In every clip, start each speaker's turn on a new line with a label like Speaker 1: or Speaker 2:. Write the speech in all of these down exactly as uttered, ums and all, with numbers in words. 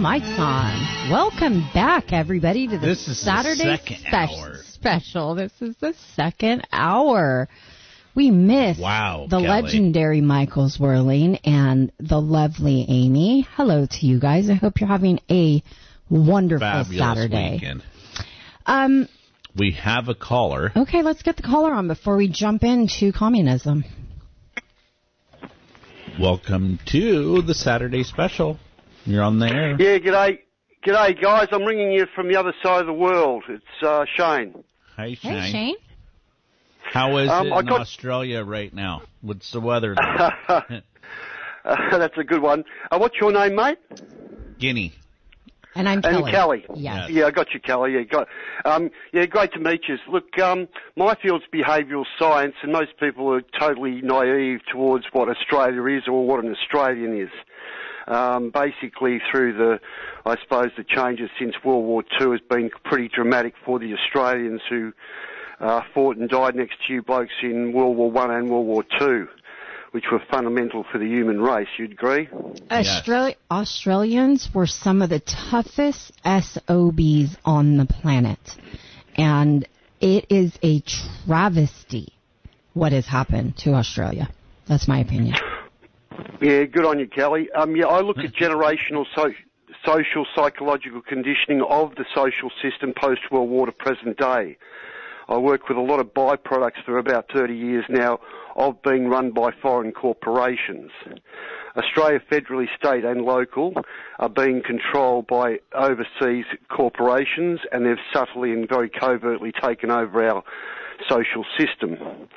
Speaker 1: mic's on. Welcome back, everybody, to the
Speaker 2: this is
Speaker 1: Saturday
Speaker 2: the second
Speaker 1: spe-
Speaker 2: hour.
Speaker 1: special. This is the second hour. We missed
Speaker 2: wow,
Speaker 1: the
Speaker 2: Kelly.
Speaker 1: legendary Michael Zwerling and the lovely Amy. Hello to you guys. I hope you're having a wonderful
Speaker 2: Fabulous
Speaker 1: Saturday.
Speaker 2: Weekend.
Speaker 1: Um,
Speaker 2: we have a caller.
Speaker 1: Okay, let's get the caller on before we jump into communism.
Speaker 2: Welcome to the Saturday special. You're on the air.
Speaker 3: Yeah, g'day. G'day, guys. I'm ringing you from the other side of the world. It's uh, Shane.
Speaker 2: Hi, Shane.
Speaker 1: Hey, Shane.
Speaker 2: How is
Speaker 3: Um,
Speaker 2: it
Speaker 3: I
Speaker 2: in
Speaker 3: got-
Speaker 2: Australia right now? What's the weather like?
Speaker 3: uh, that's a good one. Uh, what's your name, mate?
Speaker 2: Guinea.
Speaker 1: And I'm
Speaker 3: And
Speaker 1: Kelly.
Speaker 3: Kelly.
Speaker 1: Yes.
Speaker 3: Yeah, I got you, Kelly. Yeah, got. Um, yeah, great to meet you. Look, um, my field's behavioural science, and most people are totally naive towards what Australia is or what an Australian is. Um, basically, through the, I suppose, the changes since World War Two has been pretty dramatic for the Australians who uh, fought and died next to you blokes in World War One and World War Two, which were fundamental for the human race. You'd agree?
Speaker 1: Australia, Australians were some of the toughest S O Bs on the planet. And it is a travesty what has happened to Australia. That's my opinion.
Speaker 3: Yeah, good on you, Kelly. Um, yeah, I look at generational so- social psychological conditioning of the social system post-World War to present day. I work with a lot of byproducts for about thirty years now of being run by foreign corporations. Australia, federally, state and local, are being controlled by overseas corporations, and they've subtly and very covertly taken over our social system.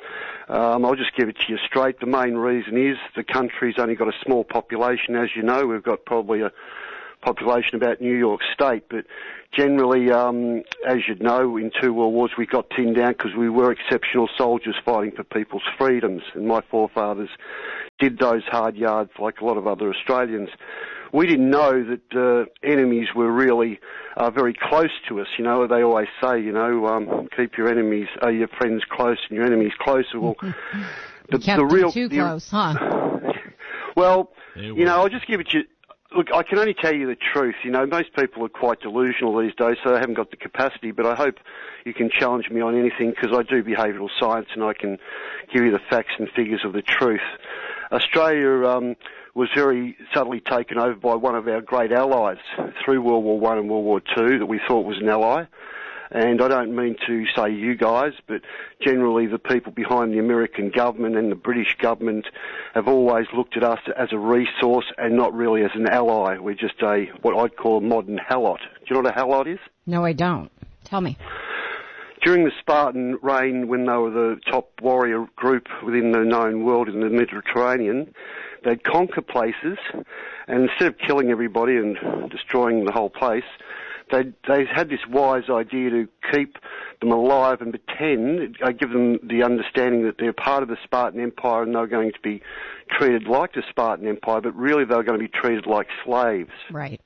Speaker 3: Um, I'll just give it to you straight. The main reason is the country's only got a small population. As you know, we've got probably a population about New York State, but generally, um, as you'd know, in two world wars we got tinned down because we were exceptional soldiers fighting for people's freedoms, and my forefathers did those hard yards like a lot of other Australians. We didn't know that uh, enemies were really uh, very close to us. You know, they always say, you know, um, keep your enemies, uh, your friends close and your enemies closer. Well, the,
Speaker 1: Kept
Speaker 3: the real
Speaker 1: them too
Speaker 3: the,
Speaker 1: close, huh?
Speaker 3: Well,
Speaker 2: They
Speaker 3: you
Speaker 2: were.
Speaker 3: know, I'll just give it to you. Look, I can only tell you the truth. You know, most people are quite delusional these days, so they haven't got the capacity, but I hope you can challenge me on anything because I do behavioural science and I can give you the facts and figures of the truth. Australia um, was very subtly taken over by one of our great allies through World War One and World War Two that we thought was an ally. And I don't mean to say you guys, but generally the people behind the American government and the British government have always looked at us as a resource and not really as an ally. We're just a, what I'd call a modern halot. Do you know what a halot is?
Speaker 1: No, I don't. Tell me.
Speaker 3: During the Spartan reign, when they were the top warrior group within the known world in the Mediterranean, they'd conquer places, and instead of killing everybody and destroying the whole place, They they had this wise idea to keep them alive and pretend, uh, give them the understanding that they're part of the Spartan Empire and they're going to be treated like the Spartan Empire, but really they were going to be treated like slaves.
Speaker 1: Right.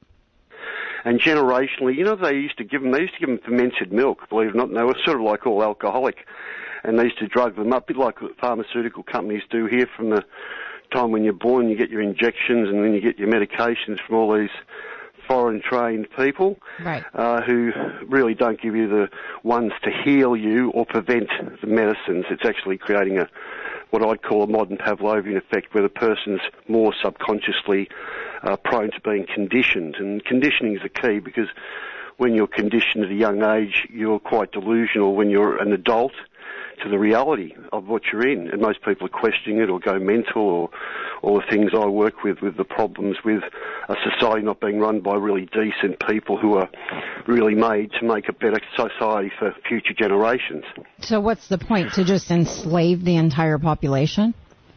Speaker 3: And generationally, you know, they used to give them, they used to give them fermented milk, believe it or not, and they were sort of like all alcoholic, and they used to drug them up, a bit like what pharmaceutical companies do here from the time when you're born, you get your injections and then you get your medications from all these foreign-trained people
Speaker 1: Right.
Speaker 3: uh, who really don't give you the ones to heal you or prevent the medicines. It's actually creating a what I'd call a modern Pavlovian effect where the person's more subconsciously uh, prone to being conditioned. And conditioning is the key because when you're conditioned at a young age, you're quite delusional when you're an adult to the reality of what you're in. And most people are questioning it or go mental or all the things I work with, with the problems with a society not being run by really decent people who are really made to make a better society for future generations.
Speaker 1: So what's the point? To just enslave the entire population?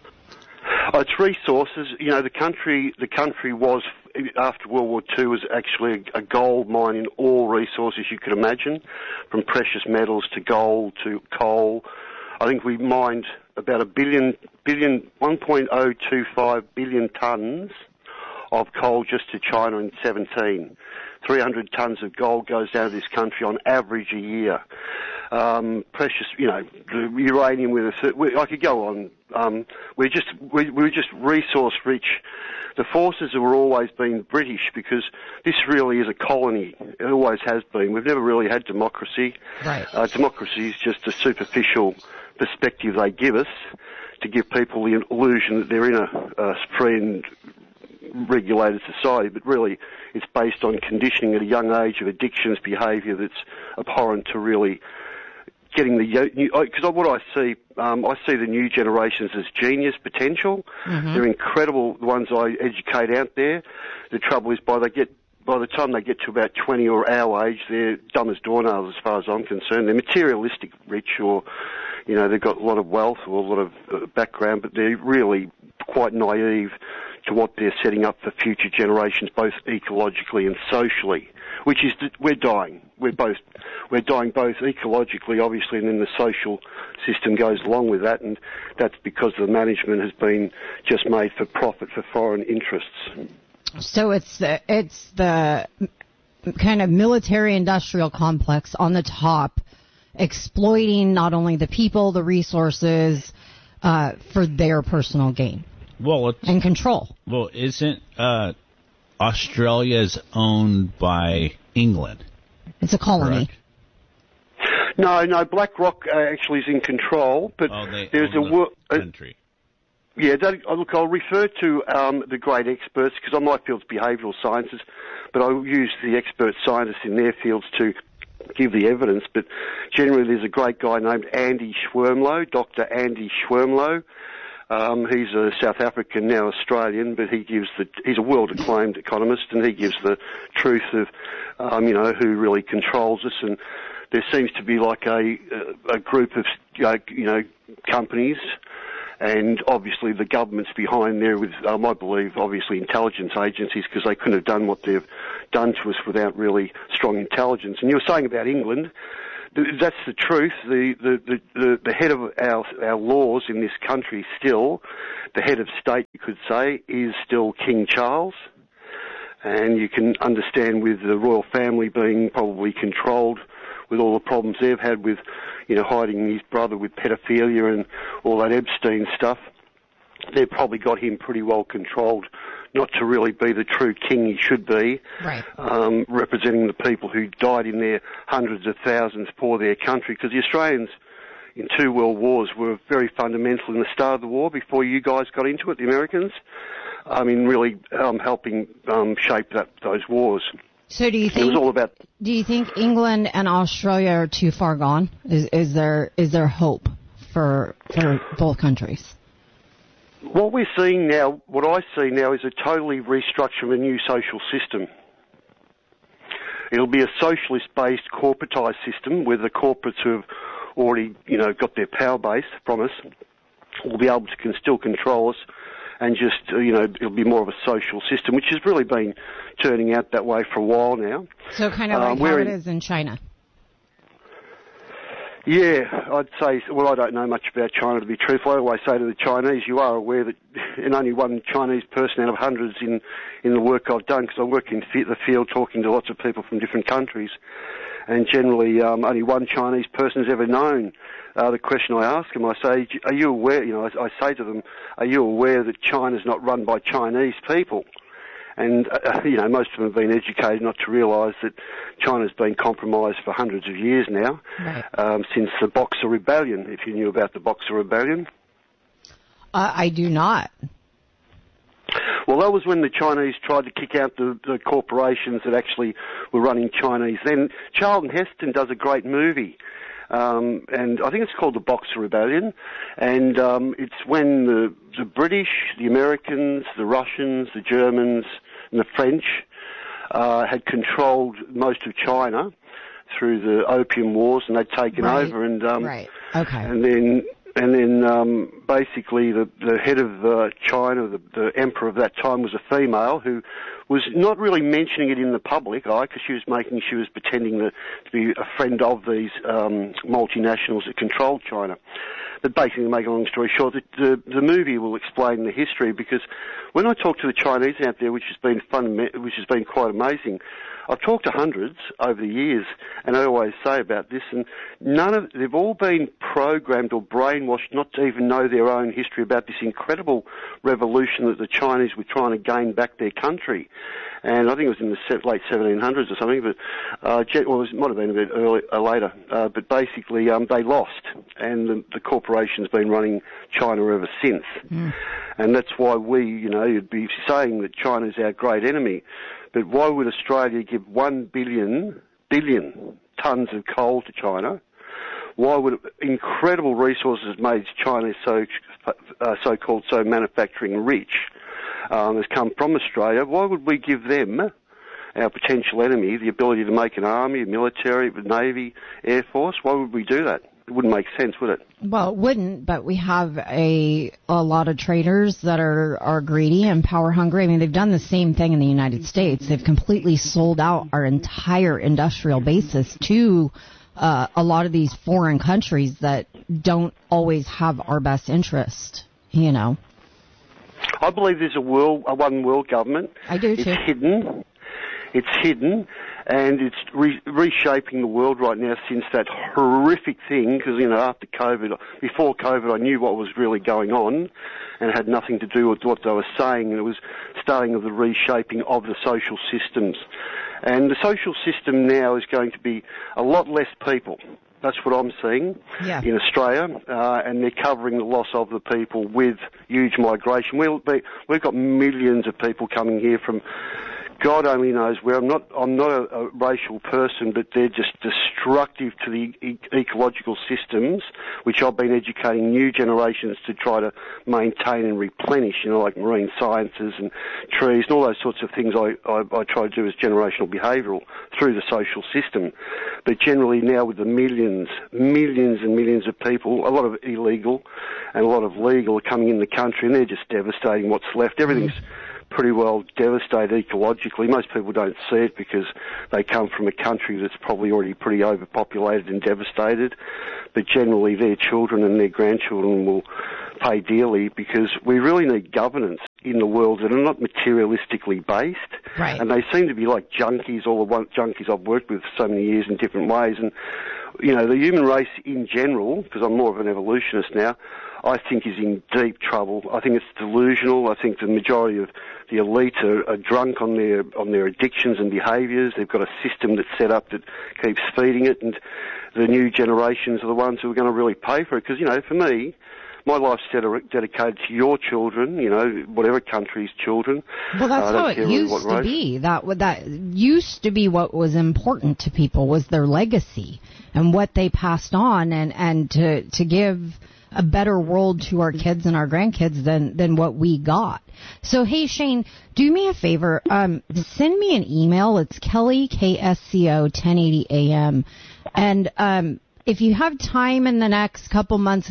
Speaker 3: Oh, it's resources. You know, the country, the country was, after World War Two, was actually a, a gold mine in all resources you could imagine, from precious metals to gold to coal. I think we mined about a billion, billion, one point oh two five billion tonnes of coal just to China in seventeen. three hundred tonnes of gold goes down to this country on average a year. Um, precious, you know, the uranium with a, I could go on Um, we're just we, we're just resource rich. The forces have always been British because this really is a colony. It always has been. We've never really had democracy.
Speaker 1: Right.
Speaker 3: Uh, democracy is just a superficial perspective they give us to give people the illusion that they're in a, a free and regulated society, but really it's based on conditioning at a young age of addictions, behaviour that's abhorrent to really getting the new, because what I see, um, I see the new generations as genius potential. Mm-hmm. They're incredible, the ones I educate out there. The trouble is, by they get by the time they get to about twenty or our age, they're dumb as doornails as far as I'm concerned. They're materialistic rich, or you know, they've got a lot of wealth or a lot of uh, background, but they're really quite naive to what they're setting up for future generations, both ecologically and socially. Which is, we're dying. We're both, we're dying both ecologically, obviously, and then the social system goes along with that, and that's because the management has been just made for profit for foreign interests.
Speaker 1: So it's the, it's the kind of military-industrial complex on the top, exploiting not only the people, the resources, uh, for their personal gain.
Speaker 2: Well, it's,
Speaker 1: and control.
Speaker 2: Well, isn't uh, Australia's owned by England?
Speaker 1: It's a colony.
Speaker 2: Correct?
Speaker 3: No, no. BlackRock uh, actually is in control, but
Speaker 2: oh, they
Speaker 3: there's
Speaker 2: own
Speaker 3: a
Speaker 2: the
Speaker 3: uh,
Speaker 2: country.
Speaker 3: Yeah, that, look, I'll refer to um, the great experts because my field's behavioural sciences, but I'll use the expert scientists in their fields to give the evidence. But generally, there's a great guy named Andy Schwirmlow, Doctor Andy Schwirmlow. Um, he's a South African, now Australian, but he gives the, he's a world-acclaimed economist, and he gives the truth of, um, you know, who really controls us. And there seems to be like a, a group of, uh, you know, companies, and obviously the government's behind there with, um, I believe, obviously intelligence agencies, because they couldn't have done what they've done to us without really strong intelligence. And you were saying about England. That's the truth. The, the, the, the head of our, our laws in this country still, the head of state, you could say, is still King Charles. And you can understand with the royal family being probably controlled with all the problems they've had with, you know, hiding his brother with pedophilia and all that Epstein stuff. They've probably got him pretty well controlled not to really be the true king he should be,
Speaker 1: right.
Speaker 3: um, representing the people who died in their hundreds of thousands for their country. Because the Australians in two world wars were very fundamental in the start of the war before you guys got into it, the Americans. I mean, really um, helping um, shape that, those wars.
Speaker 1: So do you think,
Speaker 3: it was all about,
Speaker 1: do you think England and Australia are too far gone? Is, is there is there hope for for both countries?
Speaker 3: What we're seeing now, what I see now, is a totally restructure of a new social system. It'll be a socialist-based, corporatised system where the corporates who have already, you know, got their power base from us will be able to can still control us, and just, uh, you know, it'll be more of a social system, which has really been turning out that way for a while now.
Speaker 1: So kind of like
Speaker 3: um,
Speaker 1: how it
Speaker 3: in,
Speaker 1: is in China.
Speaker 3: Yeah, I'd say, well, I don't know much about China, to be truthful. I always say to the Chinese, you are aware that and only one Chinese person out of hundreds in, in the work I've done, because I work in the field talking to lots of people from different countries, and generally um, only one Chinese person has ever known. Uh, the question I ask them, I say, are you aware, you know, I, I say to them, are you aware that China's not run by Chinese people? And, uh, you know, most of them have been educated not to realise that China's been compromised for hundreds of years now,
Speaker 1: right.
Speaker 3: um, since the Boxer Rebellion, if you knew about the Boxer Rebellion.
Speaker 1: Uh, I do not.
Speaker 3: Well, that was when the Chinese tried to kick out the, the corporations that actually were running Chinese. Then Charlton Heston does a great movie, um, and I think it's called the Boxer Rebellion, and um, it's when the, the British, the Americans, the Russians, the Germans, and the French uh, had controlled most of China through the Opium Wars, and they'd taken
Speaker 1: right.
Speaker 3: over, and um,
Speaker 1: right. okay.
Speaker 3: and then. And then um, basically the, the head of uh, China, the, the emperor of that time, was a female who was not really mentioning it in the public eye, because she was making, she was pretending to, to be a friend of these um, multinationals that controlled China. but basically, to make a long story short, the, the, the movie will explain the history, because when I talk to the Chinese out there, which has been fun, which has been quite amazing, I've talked to hundreds over the years, and I always say about this, and none of they've all been programmed or brainwashed not to even know their own history about this incredible revolution that the Chinese were trying to gain back their country. And I think it was in the late seventeen hundreds or something, but uh, well, it might have been a bit early, uh, later. Uh, but basically, um, they lost, and the, the corporation's been running China ever since. Mm. And that's why we, you know, you'd be saying that China's our great enemy. But why would Australia give one billion, billion tonnes of coal to China? Why would incredible resources made China so, uh, so-called so manufacturing rich um, has come from Australia? Why would we give them, our potential enemy, the ability to make an army, a military, a navy, air force? Why would we do that? It wouldn't make sense, would it?
Speaker 1: Well, it wouldn't, but we have a a lot of traders that are, are greedy and power hungry. I mean, they've done the same thing in the United States. They've completely sold out our entire industrial basis to uh, a lot of these foreign countries that don't always have our best interest, you know.
Speaker 3: I believe there's a world, a one world government.
Speaker 1: I do too.
Speaker 3: It's hidden. It's hidden, and it's re- reshaping the world right now since that horrific thing, because, you know, after COVID, before COVID, I knew what was really going on, and it had nothing to do with what they were saying, and it was starting of the reshaping of the social systems. And the social system now is going to be a lot less people. That's what I'm seeing yeah. in Australia, uh, and they're covering the loss of the people with huge migration. We'll be, we've got millions of people coming here from God only knows where. I'm not I'm not a, a racial person, but they're just destructive to the e- ecological systems, which I've been educating new generations to try to maintain and replenish, you know, like marine sciences and trees and all those sorts of things I, I, I try to do as generational behavioural through the social system. But generally now with the millions, millions and millions of people, a lot of illegal and a lot of legal are coming in the country, and they're just devastating what's left. Everything's pretty well devastated ecologically. Most people don't see it because they come from a country that's probably already pretty overpopulated and devastated, but generally their children and their grandchildren will pay dearly, because we really need governance in the world that are not materialistically based.
Speaker 1: Right.
Speaker 3: And they seem to be like junkies, all the one, junkies I've worked with for so many years in different ways. And, you know, the human race in general, because I'm more of an evolutionist now, I think is in deep trouble. I think it's delusional. I think the majority of the elite are, are drunk on their on their addictions and behaviours. They've got a system that's set up that keeps feeding it, and the new generations are the ones who are going to really pay for it. Because, you know, for me, my life's ded- dedicated to your children, you know, whatever country's children.
Speaker 1: Well, that's
Speaker 3: uh,
Speaker 1: how it used to be. That that used to be what was important to people, was their legacy and what they passed on, and, and to, to give a better world to our kids and our grandkids than, than what we got. So, hey, Shane, do me a favor. Um, send me an email. It's Kelly, K S C O, ten eighty A M. And um, if you have time in the next couple months,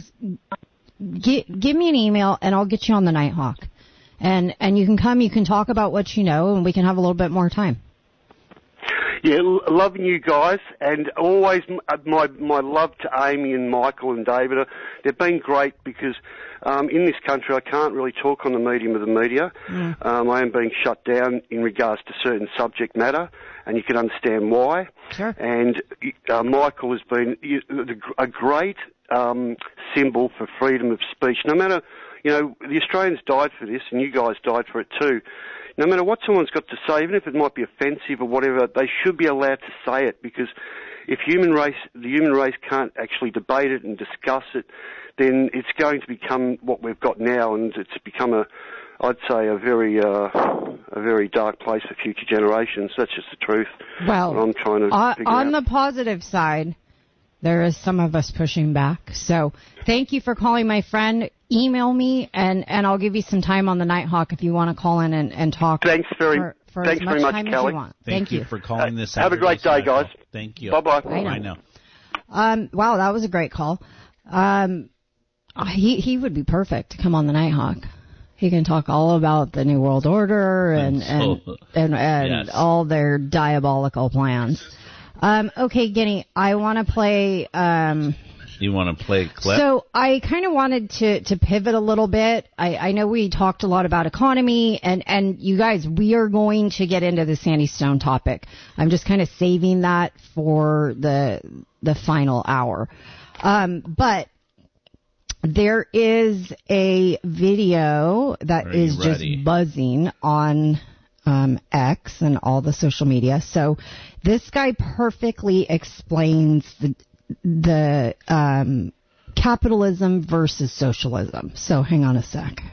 Speaker 1: G- give me an email, and I'll get you on the Nighthawk. And and you can come, you can talk about what you know, and we can have a little bit more time.
Speaker 3: Yeah, l- loving you guys, and always my my love to Amy and Michael and David. They've been great, because um, in this country I can't really talk on the medium of the media. Mm. Um, I am being shut down in regards to certain subject matter, and you can understand why.
Speaker 1: Sure.
Speaker 3: And uh, Michael has been a great um, symbol for freedom of speech. No matter, you know, the Australians died for this, and you guys died for it too. No matter what someone's got to say, even if it might be offensive or whatever, they should be allowed to say it, because if human race, the human race can't actually debate it and discuss it, then it's going to become what we've got now, and it's become a, I'd say, a very, uh, a very dark place for future generations. That's just the truth.
Speaker 1: Well,
Speaker 3: I'm trying to
Speaker 1: on,
Speaker 3: figure
Speaker 1: on
Speaker 3: out.
Speaker 1: the positive side, there is some of us pushing back. So thank you for calling, my friend. Email me, and, and I'll give you some time on the Nighthawk if you want to call in and, and talk.
Speaker 3: Thanks very,
Speaker 1: for, for
Speaker 3: thanks
Speaker 1: as much
Speaker 3: very much,
Speaker 1: time
Speaker 3: Kelly.
Speaker 1: As you want.
Speaker 2: Thank,
Speaker 1: Thank
Speaker 2: you
Speaker 1: you
Speaker 2: for calling this.
Speaker 3: Uh, have a great day, guys.
Speaker 2: Thank you.
Speaker 3: Bye-bye.
Speaker 1: I know.
Speaker 2: I know.
Speaker 1: Um, wow, that was a great call. Um, he he would be perfect to come on the Nighthawk. He can talk all about the New World Order and and
Speaker 2: so,
Speaker 1: and, and
Speaker 2: yes.
Speaker 1: all their diabolical plans. Um, okay, Guinea, I want to play. Um,
Speaker 2: You want to play a clip?
Speaker 1: So I kind of wanted to, to pivot a little bit. I, I know we talked a lot about economy, and, and you guys, we are going to get into the Sandy Stone topic. I'm just kind of saving that for the the final hour. Um, but there is a video that
Speaker 2: Are
Speaker 1: is
Speaker 2: you
Speaker 1: just
Speaker 2: ready?
Speaker 1: buzzing on um, X and all the social media. So this guy perfectly explains the the um, capitalism versus socialism. So hang on a sec.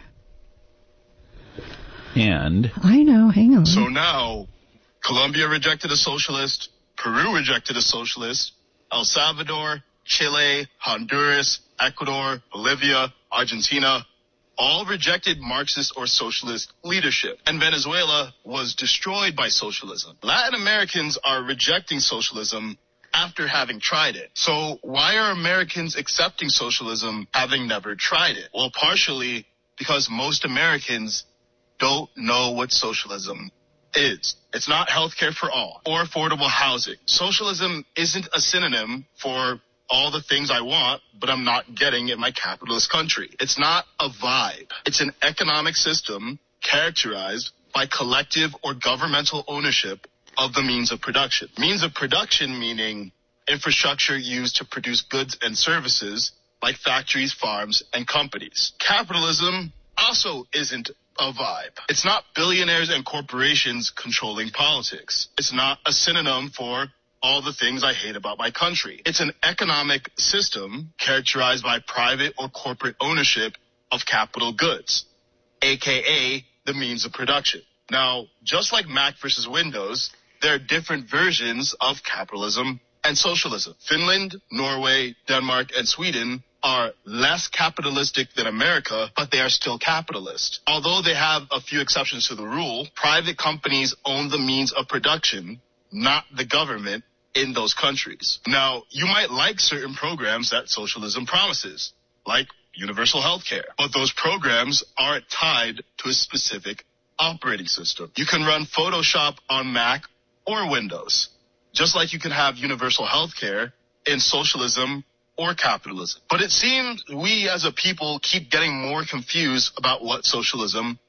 Speaker 2: And
Speaker 1: I know, hang on.
Speaker 4: So now, Colombia rejected a socialist, Peru rejected a socialist, El Salvador, Chile, Honduras, Ecuador, Bolivia, Argentina, all rejected Marxist or socialist leadership. And Venezuela was destroyed by socialism. Latin Americans are rejecting socialism after having tried it. So why are Americans accepting socialism having never tried it? Well, partially because most Americans don't know what socialism is. It's not healthcare for all or affordable housing. Socialism isn't a synonym for all the things I want, but I'm not getting in my capitalist country. It's not a vibe. It's an economic system characterized by collective or governmental ownership of the means of production. Means of production meaning infrastructure used to produce goods and services like factories, farms, and companies. Capitalism also isn't a vibe. It's not billionaires and corporations controlling politics. It's not a synonym for all the things I hate about my country. It's an economic system characterized by private or corporate ownership of capital goods, aka the means of production. Now, just like Mac versus Windows, there are different versions of capitalism and socialism. Finland, Norway, Denmark, and Sweden are less capitalistic than America, but they are still capitalist. Although they have a few exceptions to the rule, private companies own the means of production, not the government in those countries. Now, you might like certain programs that socialism promises, like universal health care, but those programs aren't tied to a specific operating system. You can run Photoshop on Mac or Windows, just like you can have universal health care in socialism or capitalism. But it seems we as a people keep getting more confused about what socialism